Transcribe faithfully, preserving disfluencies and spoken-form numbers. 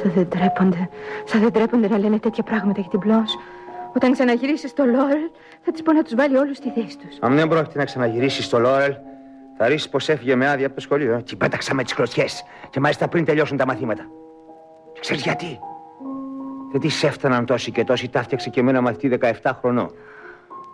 Σαν δεν τρέπονται. Σαν δεν τρέπονται να λένε τέτοια πράγματα για την Μπλόνς. Όταν ξαναγυρίσει στο Λόρελ, θα της πω να τους βάλει όλους στη θέση τους. Αν δεν πρόκειται να ξαναγυρίσει στο Λόρελ, θα ρίξει πως έφυγε με άδεια από το σχολείο. Ε. Την πέταξα με τις κλωτσιές. Και μάλιστα πριν τελειώσουν τα μαθήματα. Ξέρεις γιατί? Δεν της έφταναν τόσοι και τόσοι, τα φτιάξε και εμένα μαθητή δεκαεπτά χρονών.